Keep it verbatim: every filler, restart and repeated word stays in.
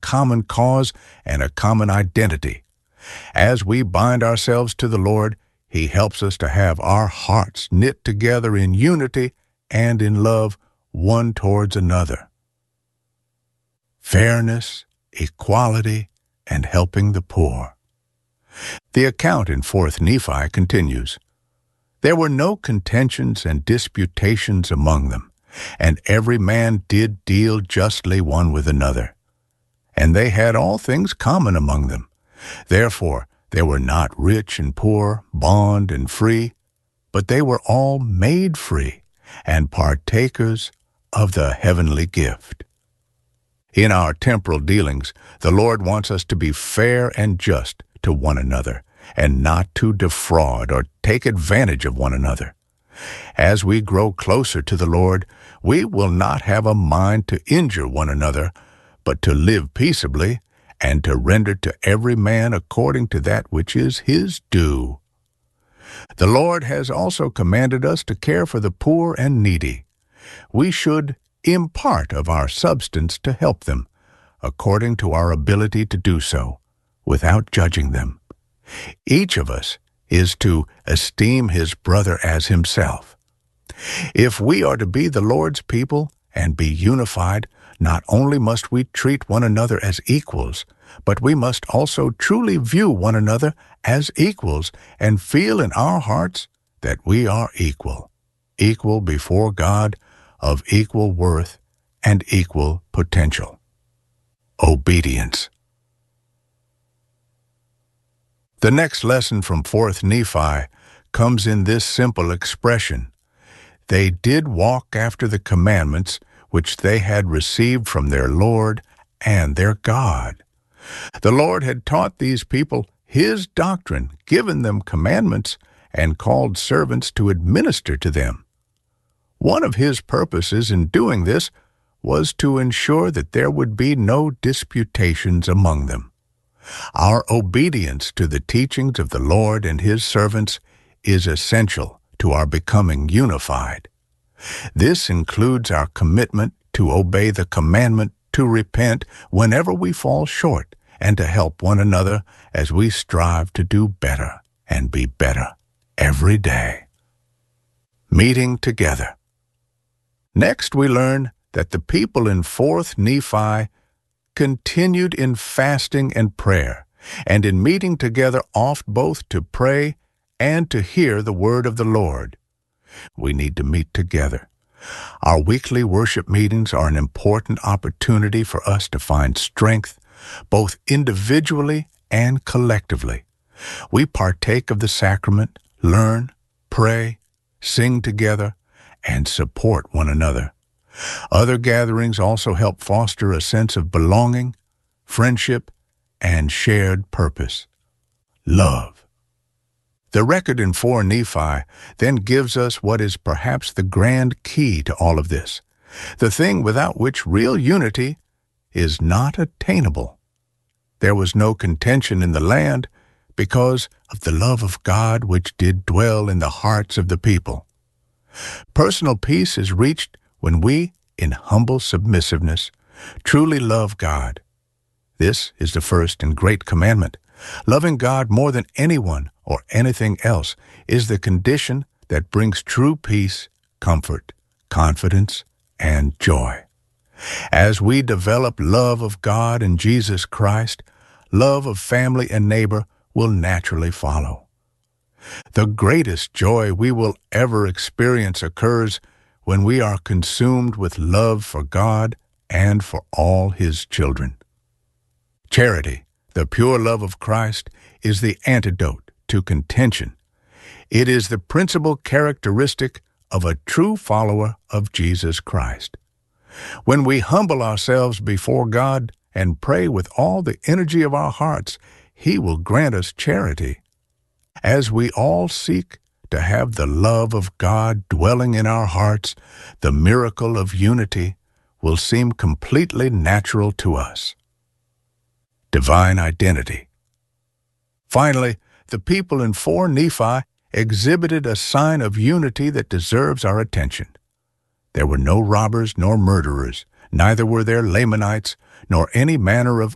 common cause and a common identity. As we bind ourselves to the Lord, He helps us to have our hearts knit together in unity and in love one towards another. Fairness, equality, and helping the poor. The account in Fourth Nephi continues. There were no contentions and disputations among them, and every man did deal justly one with another. And they had all things common among them. Therefore they were not rich and poor, bond and free, but they were all made free, and partakers of the heavenly gift. In our temporal dealings, the Lord wants us to be fair and just to one another, and not to defraud or take advantage of one another. As we grow closer to the Lord, we will not have a mind to injure one another, but to live peaceably, and to render to every man according to that which is his due. The Lord has also commanded us to care for the poor and needy. We should impart of our substance to help them, according to our ability to do so, without judging them. Each of us is to esteem his brother as himself. If we are to be the Lord's people and be unified, not only must we treat one another as equals, but we must also truly view one another as equals and feel in our hearts that we are equal, equal before God, of equal worth and equal potential. Obedience. The next lesson from Fourth Nephi comes in this simple expression. They did walk after the commandments which they had received from their Lord and their God. The Lord had taught these people His doctrine, given them commandments, and called servants to administer to them. One of His purposes in doing this was to ensure that there would be no disputations among them. Our obedience to the teachings of the Lord and His servants is essential to our becoming unified. This includes our commitment to obey the commandment to repent whenever we fall short and to help one another as we strive to do better and be better every day. Meeting together. Next, we learn that the people in Fourth Nephi continued in fasting and prayer, and in meeting together oft both to pray and to hear the word of the Lord. We need to meet together. Our weekly worship meetings are an important opportunity for us to find strength, both individually and collectively. We partake of the sacrament, learn, pray, sing together, and support one another. Other gatherings also help foster a sense of belonging, friendship, and shared purpose. Love. The record in Four Nephi then gives us what is perhaps the grand key to all of this, the thing without which real unity is not attainable. There was no contention in the land because of the love of God which did dwell in the hearts of the people. Personal peace is reached when we, in humble submissiveness, truly love God. This is the first and great commandment. Loving God more than anyone or anything else is the condition that brings true peace, comfort, confidence, and joy. As we develop love of God and Jesus Christ, love of family and neighbor will naturally follow. The greatest joy we will ever experience occurs when we are consumed with love for God and for all His children. Charity, the pure love of Christ, is the antidote to contention. It is the principal characteristic of a true follower of Jesus Christ. When we humble ourselves before God and pray with all the energy of our hearts, He will grant us charity. As we all seek to have the love of God dwelling in our hearts, the miracle of unity will seem completely natural to us. Divine identity. Finally, the people in Four Nephi exhibited a sign of unity that deserves our attention. There were no robbers nor murderers, neither were there Lamanites, nor any manner of